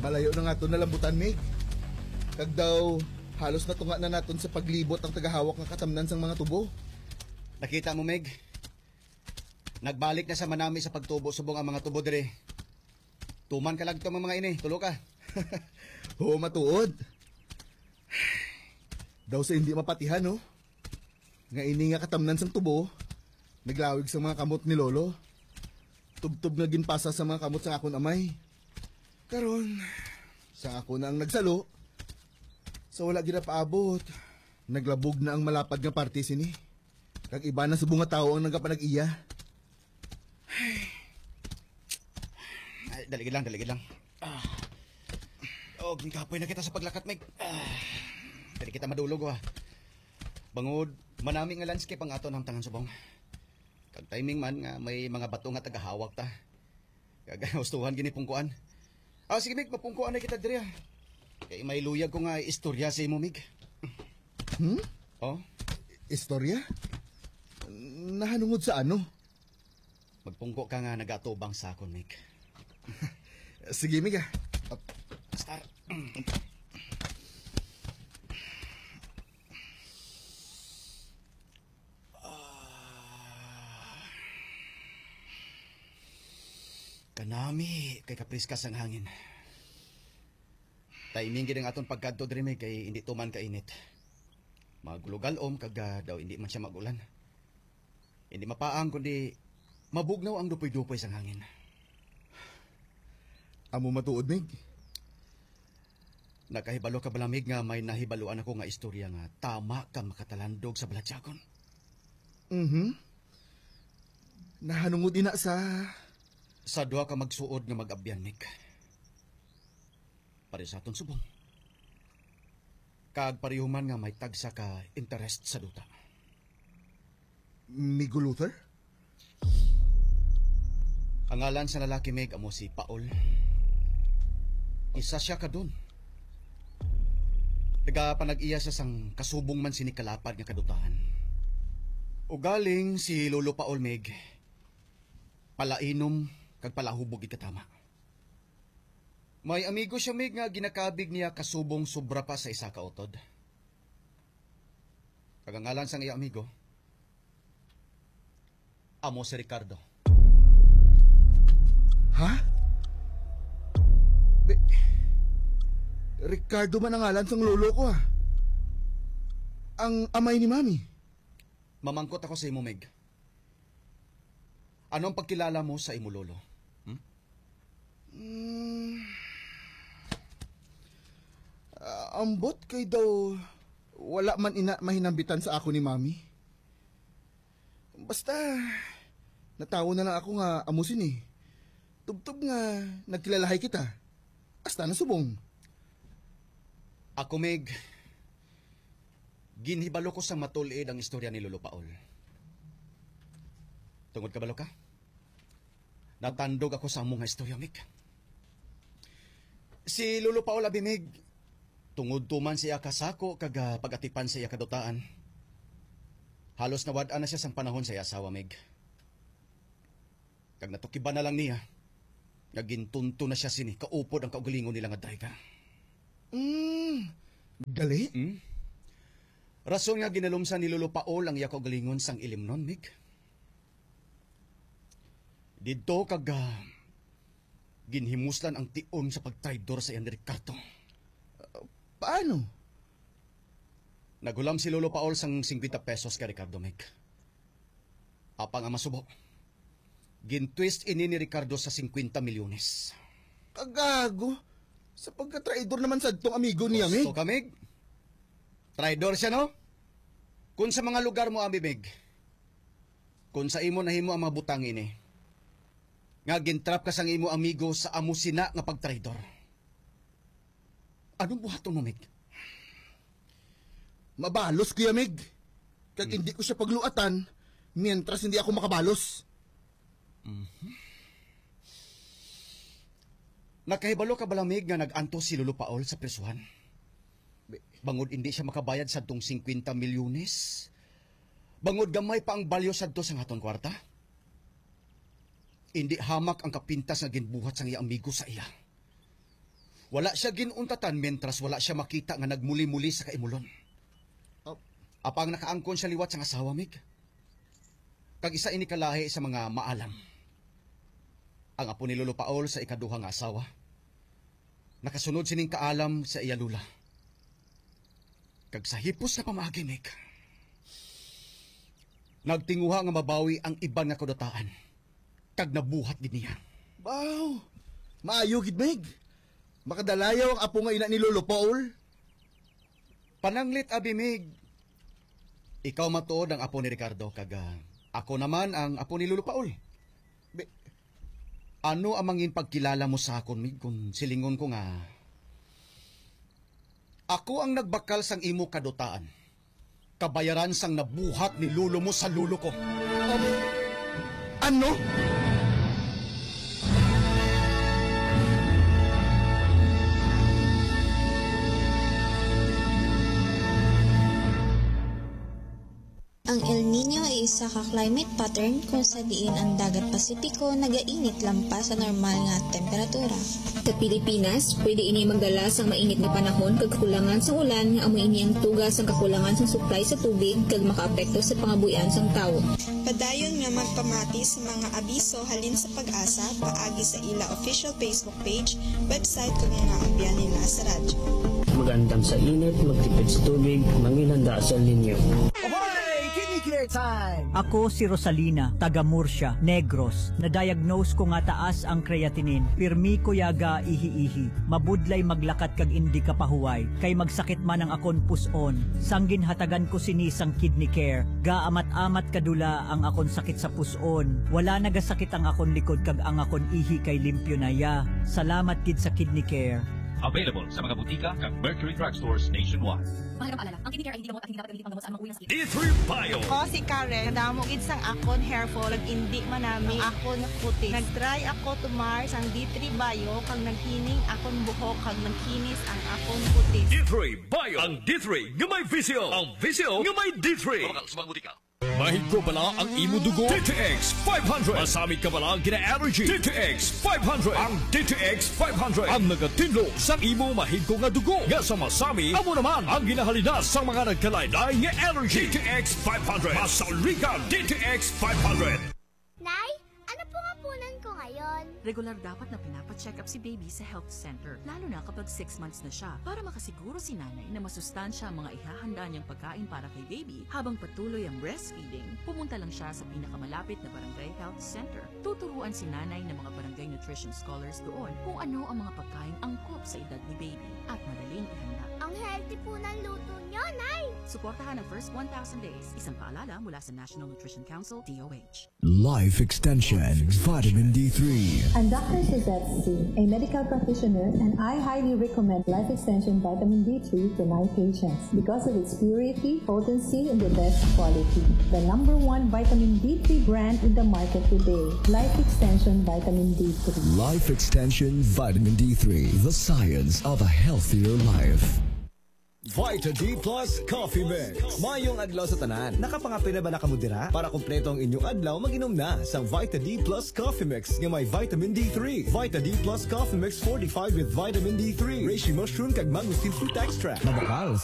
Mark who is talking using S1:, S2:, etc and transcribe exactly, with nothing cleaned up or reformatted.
S1: Malayo na nga to nalambutan, Mig. Kag daw, halos natunga na naton sa paglibot ang tagahawak ng katamnan sang mga tubo.
S2: Nakita mo, Meg? Nagbalik na sa manami sa pagtubo-subong ang mga tubo dire. Tuman ka lang ito mga ini, tulo ka.
S1: Oo, matuod. Daw sa hindi mapatihan, no? Nga ini nga katamnan sang tubo, naglawig sa mga kamot ni Lolo. Tubtub na ginpasa sa mga kamot sa akon amay. Karon, sa ako na ang nagsalo. Sa wala ginapaabot, naglabog na ang malapad nga parte sini. Kag iba na sa bunga tao ang nagapanag-iya.
S2: Ay, daligid lang, daligid lang. Ah. Oh, gingkapoy na kita sa paglakat, Meg. Ah. Dali kita madulog, ha. Bangod, manami nga landscape ang ato ng tangan subong. Kag timing man nga may mga bato nga tagahawak ta. Kag hustuhan gini pungkuan. Ah, sige, Meg, mapungkuan na kita diri. Kay may luyag ko nga istorya sa imo, Mig.
S1: Hmm?
S2: Oh?
S1: Istorya? Nahanungod sa ano?
S2: Magpungko ka nga nagatubang sa akon, Mig.
S1: Sige, Mig, ah.
S2: Star. Kanami kay kapriskas ang hangin. Timing gid ang aton pagkadto diri, Mig, kay hindi tuman kainit. Maglugal-om kaga daw hindi man siya magulan. Hindi mapaang kundi mabugnaw ang dupoy-dupoy sang hangin.
S1: Amo matuod, Mig?
S2: Nakahibalo ka bala, Mig, nga may nahibaluan ako nga istorya nga tama ka makatalandog sa balatyagon.
S1: Mhm. Nahanungod ina sa...
S2: Sa duha ka magsuod nga mag-abyan, Mig. Pare sa aton subong. Kag parihuman nga may tagsa ka interest sa duta.
S1: Migo Luther?
S2: Ang ngalan sa lalaki, Meg, amo si Paul. Isa siya ka dun. Nagapanag-iya siya sang kasubong man sinikalapad nga kadutahan. O galing si Lolo Paul, Meg, palainom kag palahubog ikatama. May amigo siya, Meg, nga ginakabig niya kasubong sobra pa sa isa ka utod. Kagangalan sang iya amigo, amo si Ricardo.
S1: Ha? Be, Ricardo man ang ngalan sang lolo ko, ah. Ang amay ni Mami.
S2: Mamangkot ako sa imo, Meg. Anong pagkilala mo sa imo lolo? Hmm?
S1: Mm, uh, ambot kay daw wala man ina mahinambitan sa ako ni Mami. Basta natawo na lang ako nga amusin eh. Tubtob nga nagkilalahay kita. Hasta na subong.
S2: Ako, Meg, ginhibalo ko sa matulid ang istorya ni Lolo Paul. Tungod ka balo ka? Natandog ako sa among nga istorya, Meg. Si Lolo Paul abi, Meg, tungod tuman siya kasako kaga pagatipan sa iya kadutaan. Halos nawad-an na siya sang panahon sa iya asawa, Meg. Kag natukiban na lang niya, nagintunto na siya sini, kaupod ang kaugalingon nila nga dayga.
S1: Hmm, gali?
S2: Hmm? Rason nga ginalumsan ni Lolo Paul ang iya kaugalingon sang ilimnon, Meg. Dito kag uh, ginhimuslan ang tion sa pagtraidor sa iyan ni Ricardo.
S1: Uh, paano?
S2: Nagulam si Lolo Paul sang fifty pesos ka Ricardo, Meg. Apang ang masubo, gintwist ini ni Ricardo sa fifty milyones.
S1: Kagago. Sa pagka-traidor naman sa itong amigo niya, Meg.
S2: Gusto ka, Meg? Traidor siya, no? Kung sa mga lugar mo, Ami, Meg, kung sa imo nahimo ang mga butang ini, nga gintrap ka sang imo amigo sa amusina nga pagtraidor. Anong buhaton mo, Meg?
S1: Mabalos kuya, Meg. Kag hmm. hindi ko siya pagluatan, mientras hindi ako makabalos.
S2: Mm-hmm. Nakahibalo ka ba, Meg, nga nag-anto si Lolo Paul sa presuhan? Bangod hindi siya makabayad sa itong fifty milyones? Bangod gamay pa ang balyo sa ito sa aton kwarta? Hindi hamak ang kapintas nga ginbuhat sa iya amigo sa iya. Wala siya ginuntatan mentras wala siya makita nga nagmuli-muli sa kaimulon.
S1: Oh,
S2: Apang nakaangkon siya liwat sa asawa, mig. Kag isa ini kalahi sa mga maalam. Ang apo ni Lolo Paul sa ikaduha nga asawa. Nakasunod sining kaalam sa iya lula. Kag sa hipos na pamaagi, mig. Nagtinguha nga mabawi ang iban nga kudataan. Kag nabuhat din niya.
S1: wow! Maayo gid mig. Makadalayaw ang apo nga ina ni Lolo Paul.
S2: Pananglit, Abimig. Ikaw matuod ang apo ni Ricardo, kag ah, ako naman ang apo ni Lolo Paul.
S1: Be-
S2: Ano ang mangin pagkilala mo sa akon, mig, kung silingon ko nga? Ako ang nagbakal sang imo kadutaan. Kabayaran sang nabuhat ni lulo mo sa lulo ko.
S1: Ano?
S3: Ang El Nino ay isa ka climate pattern kung sa diin ang dagat Pasipiko nagainit lampas sa normal nga temperatura.
S4: Sa Pilipinas, pwede ini magdala sa mainit nga panahon kag kakulangan sa ulan nga amo ini ang tugas ang kakulangan sa supply sa tubig kag makaapekto sa pangabuhian sang tawo.
S3: Padayon nga magpamati sa mga abiso halin sa pag-asa paagi sa ila official Facebook page, website kag mga ambiyan nila sa radyo.
S5: Magandam sa init, magtipid sa tubig, manginhanda sa linyo.
S6: Ako si Rosalina, taga Murcia, Negros. Na-diagnose ko nga taas ang creatinine. Pirmi ko yaga ihi-ihi. Mabudlay maglakat kag indi ka pahuway. Kay magsakit man ang akon puson. Sanggin hatagan ko sinisang kidney care. Gaamat-amat kadula ang akon sakit sa puson. Wala nagasakit ang akon likod kag ang akon ihi kay limpyo na ya. Salamat kid sa kidney care.
S7: Available sa mga butika kag Mercury Drugstores nationwide.
S8: Mahalagang paalala, ang kidney care ay hindi gamot at hindi dapat gamitin panggamot sa mga uwi ng sakit.
S7: D three Bio.
S9: Ako si Karen, kadamo gid sang akon hair fall, ag indi manami akon puti. Nagtry ako tumar sang D three Bio kag naghining akon buhok kag nagkinis ang akon puti.
S7: D three Bio. Ang D three nga may visio. Ang visio nga may D three. Mga sa mga butika. Mahigko bala ang imo dugo. D T X five hundred. Masamit ka bala ang gina-allergy. D T X five hundred. Ang D T X five hundred. Ang nagatinlo sang imo mahigko nga dugo. Nga sa masami, amo naman ang ginahalidas sa mga nagkalaylay nga allergy. D T X five hundred. Masaligan D T X five hundred.
S10: Nay, ano po nga punan ko ngayon?
S8: Regular dapat na pinapacheck up si baby sa health center, lalo na kapag six months na siya, para makasiguro si nanay na masustansya ang mga ihahanda niyang pagkain para kay baby habang patuloy ang breastfeeding. Pumunta lang siya sa pinakamalapit na barangay health center. Tuturuan si nanay ng mga barangay nutrition scholars doon kung ano ang mga pagkain angkop sa edad ni baby at madaling ihanda.
S10: Ang healthy po ng luto niyo, Nay!
S8: Suportahan ang first one thousand days. Isang paalala mula sa National Nutrition Council, D O H.
S11: Life Extension Vitamin D three.
S12: I'm Doctor Suzette C., a medical practitioner, and I highly recommend Life Extension Vitamin D three to my patients because of its purity, potency, and the best quality. The number one vitamin D three brand in the market today, Life Extension Vitamin D three.
S11: Life Extension Vitamin D three, the science of a healthier life.
S13: Vita D Plus Coffee Mix. Mayong adlaw sa tanan. Nakapangapin na ba nakamudira? Para kumpleto ang inyong adlaw, mag-inom na sa Vita D Plus Coffee Mix nga may vitamin D three. Vita D Plus Coffee Mix fortified with vitamin D three. Reishi mushroom kag mangosteen fruit extract.
S11: Mabakal